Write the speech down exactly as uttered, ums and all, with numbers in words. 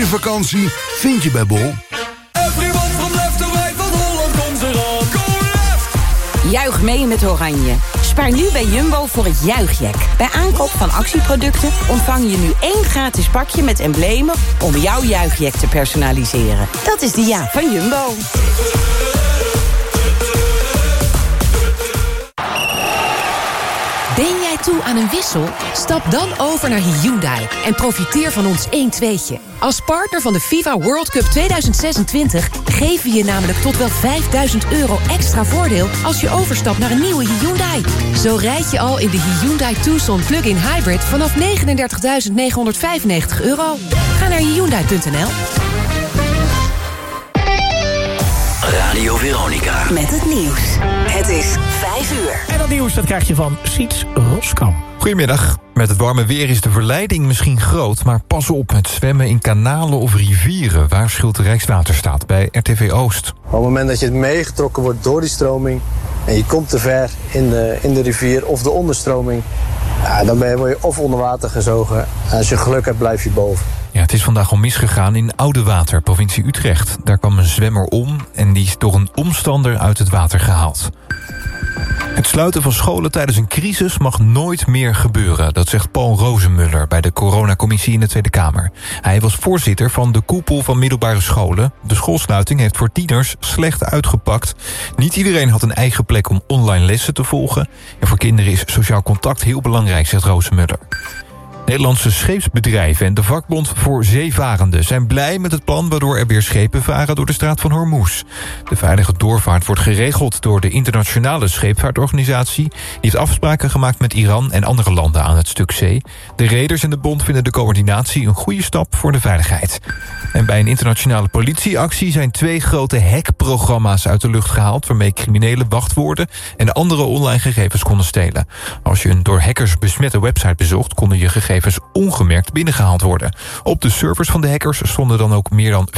vakantie vind je bij Bol. Everyone from left to right, van Holland komt eraan. Go left! Juich mee met Oranje. Spaar nu bij Jumbo voor het juichjack. Bij aankoop van actieproducten ontvang je nu één gratis pakje met emblemen om jouw juichjack te personaliseren. Dat is de ja van Jumbo. Ben jij toe aan een wissel? Stap dan over naar Hyundai en profiteer van ons één tweetje. Als partner van de FIFA World Cup tweeduizend zesentwintig geven we je namelijk tot wel vijfduizend euro extra voordeel als je overstapt naar een nieuwe Hyundai. Zo rijd je al in de Hyundai Tucson Plug-in Hybrid vanaf negenendertigduizend negenhonderdvijfennegentig euro. Ga naar hyundai punt n l. Radio Veronica. Met het nieuws. Het is vijf uur. En dat nieuws dat krijg je van Siets Roskam. Goedemiddag. Met het warme weer is de verleiding misschien groot, maar pas op met zwemmen in kanalen of rivieren, waarschuwt de Rijkswaterstaat bij R T V Oost. Op het moment dat je het meegetrokken wordt door die stroming en je komt te ver in de, in de rivier of de onderstroming, ja, dan ben je, word je of onder water gezogen. En als je geluk hebt, blijf je boven. Ja, het is vandaag al misgegaan in Oudewater, provincie Utrecht. Daar kwam een zwemmer om en die is door een omstander uit het water gehaald. Het sluiten van scholen tijdens een crisis mag nooit meer gebeuren. Dat zegt Paul Rozenmuller bij de coronacommissie in de Tweede Kamer. Hij was voorzitter van de koepel van middelbare scholen. De schoolsluiting heeft voor tieners slecht uitgepakt. Niet iedereen had een eigen plek om online lessen te volgen. En voor kinderen is sociaal contact heel belangrijk, zegt Rozenmuller. Nederlandse scheepsbedrijven en de vakbond voor zeevarenden zijn blij met het plan waardoor er weer schepen varen door de straat van Hormuz. De veilige doorvaart wordt geregeld door de internationale scheepvaartorganisatie. Die heeft afspraken gemaakt met Iran en andere landen aan het stuk zee. De reders en de bond vinden de coördinatie een goede stap voor de veiligheid. En bij een internationale politieactie zijn twee grote hackprogramma's uit de lucht gehaald, waarmee criminelen wachtwoorden en andere online gegevens konden stelen. Als je een door hackers besmette website bezocht, konden je gegevens ongemerkt binnengehaald worden. Op de servers van de hackers stonden dan ook meer dan